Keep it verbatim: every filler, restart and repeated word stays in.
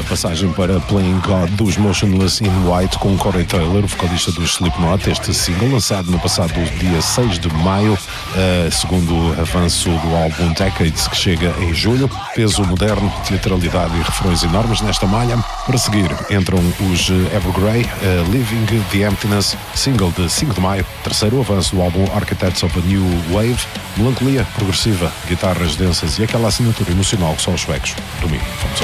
passagem para Playing God dos Motionless in White com Corey Taylor, vocalista do Slipknot. Este single, lançado no passado dia seis de maio, uh, segundo avanço do álbum Decades, que chega em julho. Peso moderno, teatralidade e refrões enormes nesta malha. Para seguir entram os Evergrey, uh, Living the Emptiness, single de cinco de maio, terceiro avanço do álbum Architects of a New Wave. Melancolia progressiva, guitarras densas e aquela assinatura emocional que só os suecos dominam. Vamos